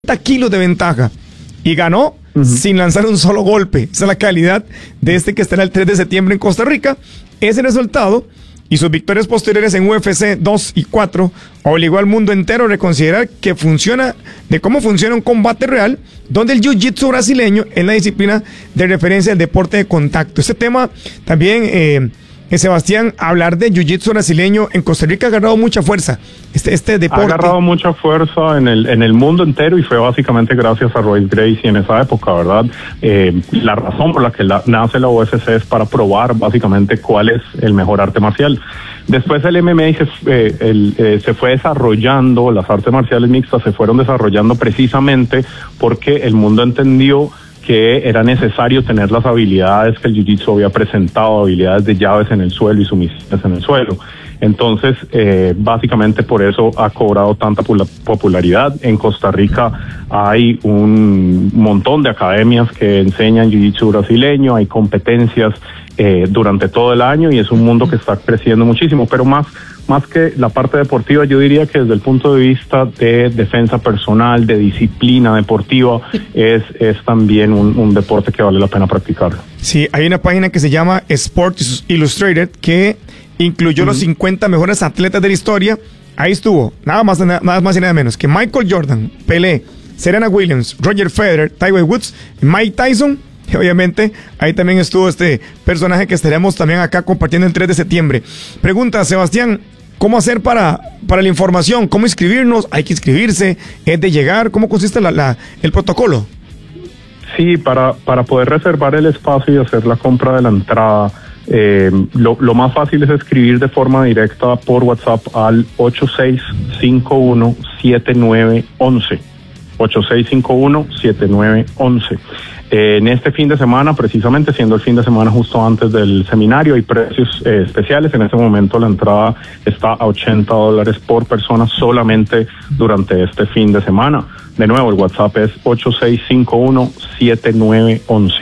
kilos de ventaja y ganó sin lanzar un solo golpe. Esa es la calidad de este que estará el 3 de septiembre en Costa Rica. Ese resultado y sus victorias posteriores en UFC 2 y 4 obligó al mundo entero a reconsiderar cómo funciona un combate real, donde el jiu-jitsu brasileño es la disciplina de referencia del deporte de contacto. Este tema también, Sebastián, hablar de jiu-jitsu brasileño en Costa Rica ha agarrado mucha fuerza. Este deporte ha agarrado mucha fuerza en el mundo entero, y fue básicamente gracias a Royce Gracie en esa época, ¿verdad? La razón por la que nace la UFC es para probar básicamente cuál es el mejor arte marcial. Después el MMA se fue desarrollando, las artes marciales mixtas se fueron desarrollando precisamente porque el mundo entendió que era necesario tener las habilidades que el jiu-jitsu había presentado, habilidades de llaves en el suelo y sumisiones en el suelo. Entonces, básicamente por eso ha cobrado tanta popularidad. En Costa Rica hay un montón de academias que enseñan jiu-jitsu brasileño, hay competencias durante todo el año, y es un mundo que está creciendo muchísimo, pero más que la parte deportiva, yo diría que desde el punto de vista de defensa personal, de disciplina deportiva, es también un deporte que vale la pena practicar. Sí, hay una página que se llama Sports Illustrated que incluyó los 50 mejores atletas de la historia. Ahí estuvo, nada más y nada menos que Michael Jordan, Pelé, Serena Williams, Roger Federer, Tiger Woods, Mike Tyson. Y obviamente ahí también estuvo este personaje que estaremos también acá compartiendo el 3 de septiembre. Pregunta, Sebastián, ¿cómo hacer para la información? ¿Cómo inscribirnos? ¿Hay que inscribirse? ¿Es de llegar? ¿Cómo consiste el protocolo? Sí, para poder reservar el espacio y hacer la compra de la entrada, lo más fácil es escribir de forma directa por WhatsApp al 8651-7911. 8651-7911. En este fin de semana, precisamente siendo el fin de semana justo antes del seminario, hay precios especiales. En este momento la entrada está a $80 por persona solamente durante este fin de semana. De nuevo, el WhatsApp es 8651-7911.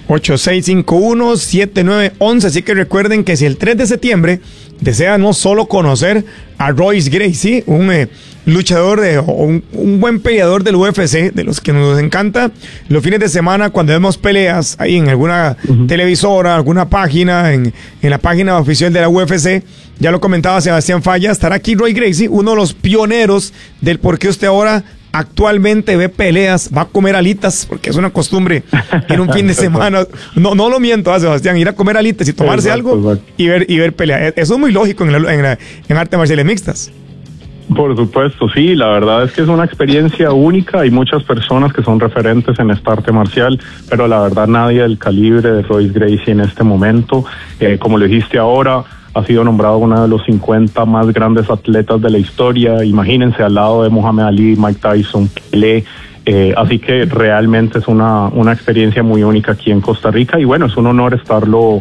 8651-7911. Así que recuerden que si el 3 de septiembre desea no solo conocer a Royce Gracie, un luchador un buen peleador del UFC, de los que nos encanta los fines de semana cuando vemos peleas ahí en alguna televisora, alguna página, en la página oficial de la UFC, ya lo comentaba Sebastián Falla, estará aquí Royce Gracie, uno de los pioneros del por qué usted ahora actualmente ve peleas, va a comer alitas, porque es una costumbre ir un fin de semana, no lo miento, Sebastián, ir a comer alitas y tomarse algo y ver peleas. Eso es muy lógico en artes marciales mixtas. Por supuesto, sí, la verdad es que es una experiencia única. Hay muchas personas que son referentes en esta arte marcial, pero la verdad nadie del calibre de Royce Gracie en este momento. Como lo dijiste ahora, ha sido nombrado uno de los 50 más grandes atletas de la historia. Imagínense al lado de Muhammad Ali, Mike Tyson, Pelé. Así que realmente es una experiencia muy única aquí en Costa Rica, y bueno, es un honor estarlo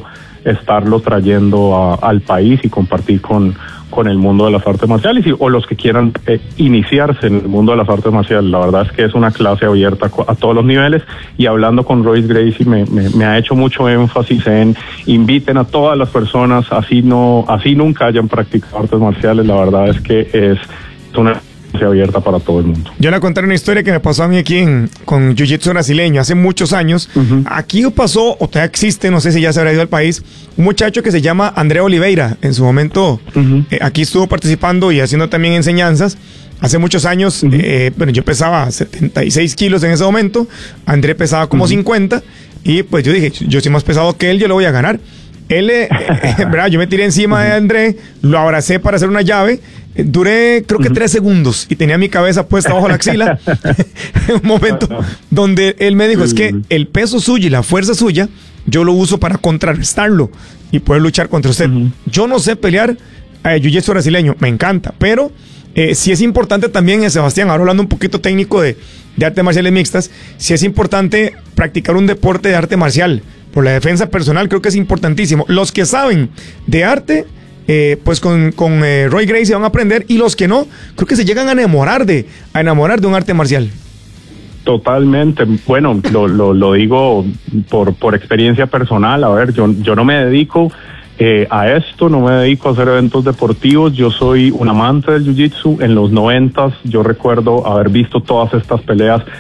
trayendo al país y compartir con el mundo de las artes marciales, o los que quieran iniciarse en el mundo de las artes marciales. La verdad es que es una clase abierta a todos los niveles, y hablando con Royce Gracie me ha hecho mucho énfasis en inviten a todas las personas, así nunca hayan practicado artes marciales. La verdad es que es una abierta para todo el mundo. Yo le contaré una historia que me pasó a mí aquí con jiu-jitsu brasileño hace muchos años. Aquí pasó, o todavía existe, no sé si ya se habrá ido al país, un muchacho que se llama André Oliveira. En su momento aquí estuvo participando y haciendo también enseñanzas. Hace muchos años, bueno, yo pesaba 76 kilos en ese momento, André pesaba como 50, y pues yo dije, yo soy más pesado que él, yo lo voy a ganar. Él, ¿verdad? Yo me tiré encima de André, lo abracé para hacer una llave, duré creo que 3 segundos y tenía mi cabeza puesta bajo la axila. Un momento donde él me dijo, es que el peso suyo y la fuerza suya, yo lo uso para contrarrestarlo y poder luchar contra usted. Yo no sé pelear jiu-jitsu brasileño, me encanta, pero sí es importante también, Sebastián, ahora hablando un poquito técnico de artes marciales mixtas, sí es importante practicar un deporte de arte marcial. Por la defensa personal creo que es importantísimo. Los que saben de arte, pues con Royce Gracie van a aprender, y los que no, creo que se llegan a enamorar de un arte marcial. Totalmente. Bueno, lo digo por experiencia personal. A ver, yo no me dedico a esto, no me dedico a hacer eventos deportivos. Yo soy un amante del jiu-jitsu. En los 90s yo recuerdo haber visto todas estas peleas